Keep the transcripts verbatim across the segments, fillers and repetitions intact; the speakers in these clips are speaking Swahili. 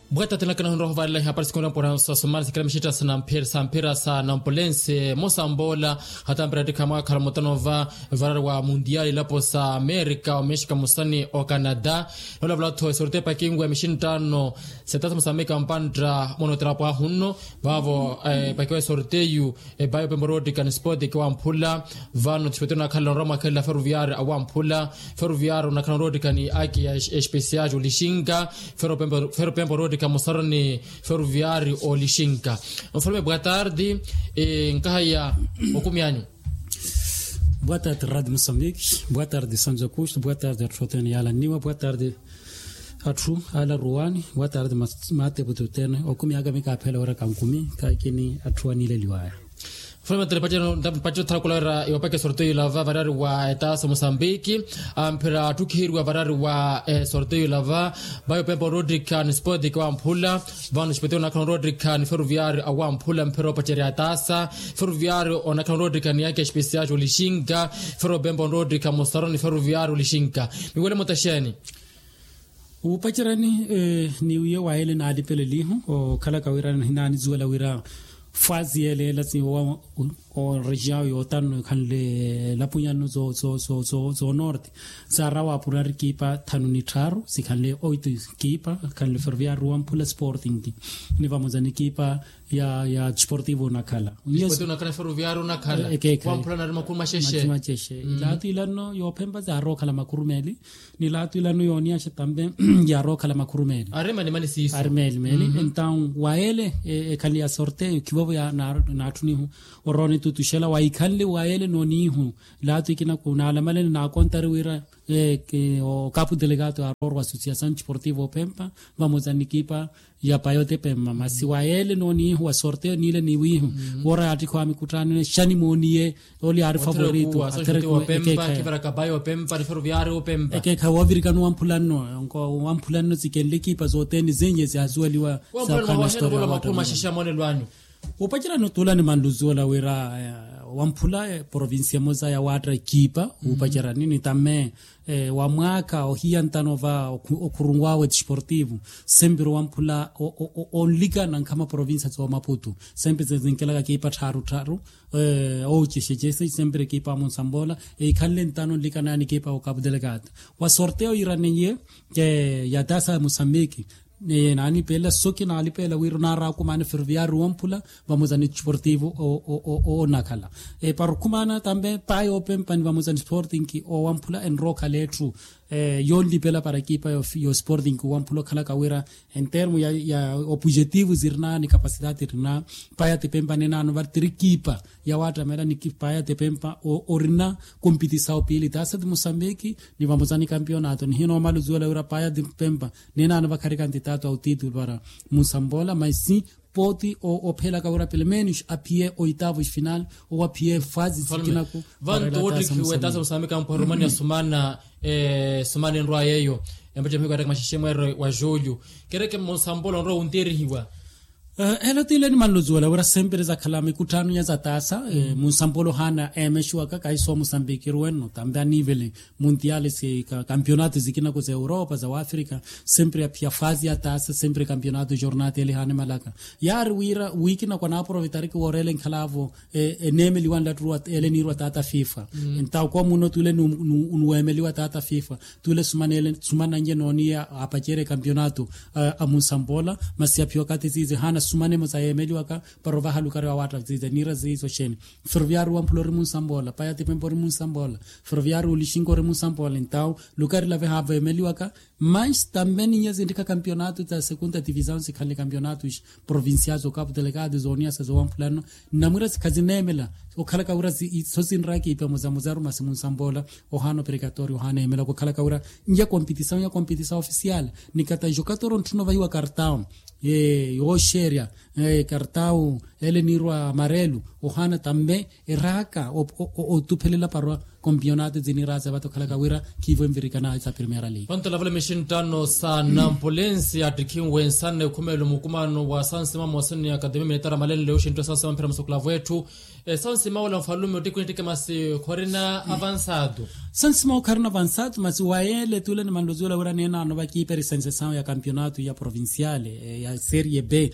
Bwata tena kana ndo vale hapa siku kwa sa Somalia sikala mshita sana mpira sa mpira sa na Ambulense Mosambola hata mpira kama Karamotanova vara wa mundiali lapo sa Amerika wameshika musani o Canada wala vla to sorte pa kingwa mishintano setata musameka mpandra monotrapo hunno bavo eh, pa kwa sorteyu e bayo pemborodi kan sport kwa mpula vano tshwetona khala Roma khala Ferroviario awa mpula Ferroviario na kanrodi kan aki ya especial ulishinga Ferro pembo Ferro pemborodi kama Sarani Ferroviario o Lishinka. Mfalme boa tarde e nkaya okumianyu. Boa tarde Rádio Moçambique, boa tarde São José Custo, boa tarde Artrotene Ala Niwa, boa tarde Atru Ala Ruani, boa tarde Mate Bututene, okumiaga mika pela ora kankumi kakini Atruani Leliwaya. Fama telepatino ndapacho thakulara iwapake sorteyo lava varari wa etasa Mozambique ampera tukhiru wa varari wa eh, sorteyo lava bayo pembo Rodrican Sport kwa mpula vanu shpetona kan Rodrican Ferroviario awa mpula mpero pacheri atasa Ferroviario ona kan Rodrican yake special Lishinga Ferro Bembo Rodrican Mostaroni Ferroviario Lishinga miwele motasheni upachirani eh, ni uye waele na adipele lihu o kala kawira hinani zuela wira fazi ele lati o o região yo tan kanle la punyano zo zo zo zo zo norte sarawa purar kipa tanuni taro sikanle oito kipa kanle Ferroviario Ampula Sporting ni vamos a equipa ya ya Desportivo Nakala Desportivo Nakala Ferroviario Nakala Ampula na makuru masheshe masheshe latu ilano yo pemba za roka la makurumeli ni latu ilano yo niasha tambe ya roka la makurumeli arema ni mani sisi armeli meli então waele e kalia sorteio kibobo ya na natuni oroni tutushela waikhalle waele nonihu latu ikina kuna alamale na kontari wira e o capo delegado a Roro Associação Desportiva Pempa vamos a equipa ya Payote Pemba masi waele nonihu wa sorteio nile niwihu ora atiko amikutana shani monie oli ari favorito atere ko Pemba kivara kabayo Pemba Ferroviario Pemba eke kawaviri kanu ampulano ngo ampulano zikele equipa zoteni zenye ziazueliwa sa kana story wa makuru mashisha mone lwani upachira notula ni manduzola wira uh, wampula provincia moza ya watra kipa mm -hmm. upachira nini tame eh, wa mwaka o hiantanova okurungwa we Desportivo sempre wampula o, o, o, o liga na kama provincia zo Maputo sempre zinkela kipa tharu tharu eh o chishejese sempre kipa Mosambola e khalentano liga na ni kipa o Cabo Delgado wa sorteo iraneye ke ya dasa Mozambique ne nani pela soki na ali pela wirna ra kumana Ferroviario Ampula vamos a Desportivo o o o, o Nakala e par kumana tambe Payo Pempa vamos a Sporting ki o Ampula en roka letru eh yoldi pela para equipa yo, yo Sporting ku Ampula kala kawira en termo ya ya objetivo zirna ni capacidade irna Paya te Pempa nena no vartri equipa ya wata mera ni Paya te Pempa o orina competição pili tasa de Moçambique ni vamos a ni campeonato ni hino malu zuela ura Paya te Pempa nena no vakari candidato ao título para Mosambola mas sim poti o o pela kaura pelo menos a pie oitavos final ou a pie fase sikina ku vanto odriki wetasa Moçambique ampo Romania sumana eh sumana nroa yeyo ambaje mpika kama shishemwe wa Julio kereke Mosambola nro unteri hiwa Uh, ela tile ni manuzuela ora sempre za khala mikutano ya zatasa mm. eh, Mosambola hana emeshwa ka kaiso Mozambique rueno também a nível mundial se ka campeonatos zikina ko za Europa za Afrika sempre a pia fase ya tasa sempre campeonato jornata ele hana malaka yar wira wikina kwa na aproveitar que orele khalavo eh, eh, nemeli wanda truat ele ni rota FIFA mm. então como no tule no no emeli wa tata FIFA tule sumanele sumana nje noni apachere campeonato uh, a Mosambola masia pio katizize hana sumane mozayemeli waka parova halukari wa watra zize nira zizo sheni Ferroviario Ampula Mosambola Paya te Pempa Mosambola Ferroviario Lishingo Mosambola então lukari lave hava emeli waka mas também ninha zindika campeonato da segunda divisão se kale campeonatos provinciais o Cabo Delgado zonia sa zo Ampulano namura se kazinemela o kala kaura so sinraki ipa mozamuzaru mas Mosambola o hano pregatório hana emela ko kala kaura nja competição ya competição oficial nikata jogador ontuno vai wa cartão e yo sheria e cartão ele nirwa amarelo o hana tambe iraka o o, o tupelela parwa campeonato ziniraza bato kala kawira kivo mvirikana isa Premier League panta level machine tano sa Nampolense atikin wensane kumelo mukumano wa San Simon Mosini Academy Militara Malele leo shinto sasa mpira msokla wetu sansima wala mfalume utikuni kama si korina avanzado sansima ukarina avanzado mas waele tule ni mandozola ura nena no bakiperi sensação ya campeonato ya provinciale ya Serie B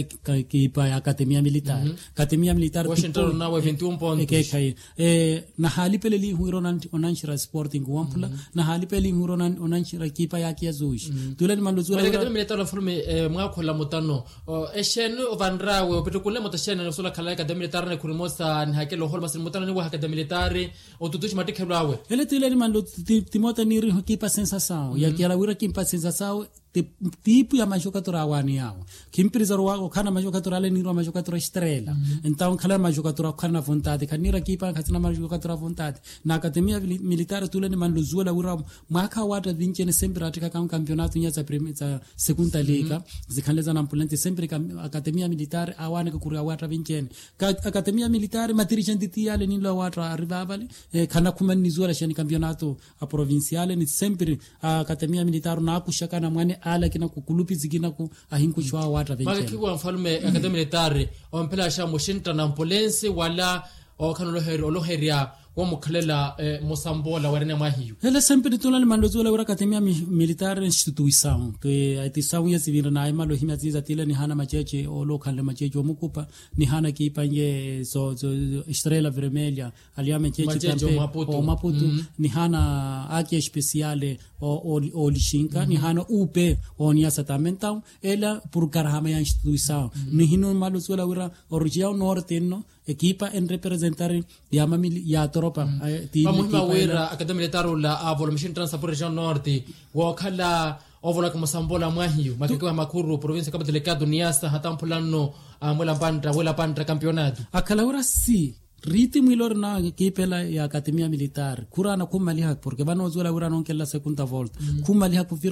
que pa academia militar mm -hmm. academia militar Washington na wa vinte e um pontos okay eh na hali pele li huiro nan onanshira sporting wampula mm -hmm. na hali pele huiro nan onanshira kipa yake ya zuish mm -hmm. tule ni mandozola ura academia militar forme mwako la mutano eshenu vandrawe opetukule motashene no sola kala academia militar ne kurimosa ni hakelo holmas mutano ni wa academia militar otutush matikhelwawe ele tule ni mando timota ni ri kipa sensação ya kila ura kipa sensação tipo ya majogadora wani yao kimprizaro wako kana majogadora le niro majogadora estrela mm -hmm. então kala majogadora kana vontade kanira kipa katina majogadora vontade na academia militar tule ni manluzula ura mwaka wata vinchene sempre atika kama campeonato nya za premier za segunda liga mm -hmm. zikhanleza na mpulente sempre academia militar awane ko kuria wata vinchene academia militar matiricenti tiale ni lo wata arrivavale eh, kana kumanizura shani campeonato a provinciale ni sempre academia militar na kushaka na mwane ala kina kukulupi zikina ku ahinku chwa wata venchene maki kwa mfalme academia militare ompela sha mushinta na mpolense wala okano lohero loheria wa mukhalela eh, mosambola warene mahiyo hele sempre tuna limandozola ura academia militar instituição to instituição ya civil na imalo himya ziza tile ni hana macheche o local macheche omukupa ni hana kipanje so, so estrela vermelha aliame cheche tampe Maputo. o Maputo mm -hmm. ni hana aki especiale o o, o lishinka mm -hmm. ni hana upe o niasa também ela por carhama ya instituição mm -hmm. ni hino malozola ura origina norte no equipa en representar ya mamili ya tropa mm. pamuhima wera academia militar la avolo mission transport region norte wa khala ovola kama sambola mwahiyo makiko makuru province kama delegado niasa hata mpulano mwela panta wela panta campeonato akala ura si riti mwilor na kipela ya academia militar kurana kumaliha porque vanozola ura non kella segunda volta mm. kumaliha